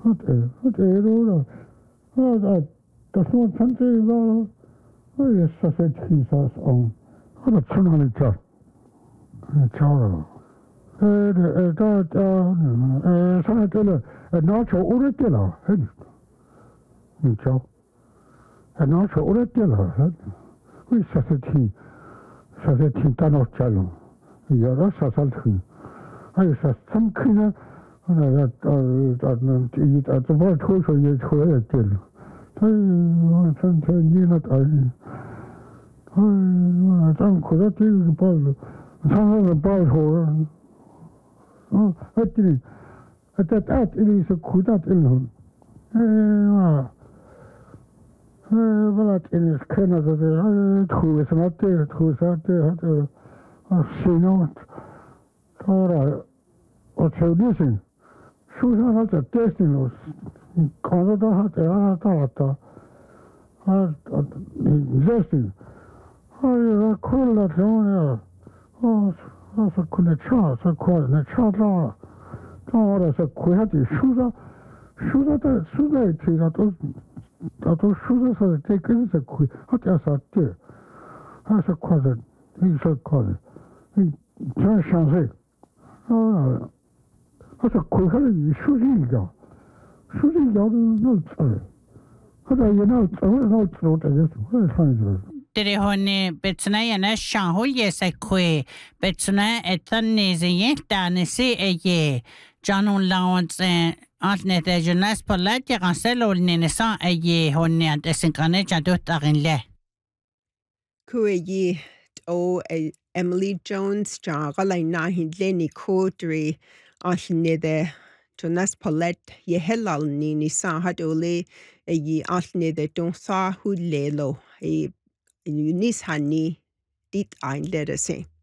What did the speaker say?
det då. Det står samtidigt då. Jag så sett hisas om. Har det sådan en klar. Klar. Så det nåt så uretteler. Min klar. nåt så uretteler. Vi så sett der nåt klar. Jeg er så saltfri. Jeg så samkende at det var to så jeg tror jeg til. Sådan lige noget sådan kunne det til på. Sådan noget på hovedet. Det er så kunne det indhold. Hvad det kender det tror så meget det tror så det og senere så der og teologien så har det destinos kommer der har der Justin. Jeg kunne lade sådan og så kunne så kunne der var der så kunne have de suder til at du suder så det kan så kunne og jeg så det og så kunne det så kunne det så chance og så kunne det suder noget Dere hon betsna yana shahul yesekwe betsna etan neziye danisi eye Janon lawans antne de jonas palat ya cancel ol nenesa eye hon at esinkane jadot arinle Kuyi o Emily Jones jagalaina hindleni kodri antne de Jonas palat ye helal ni sa hadole eye antne de don sa hulelo e Unis Hani dit ein leder se.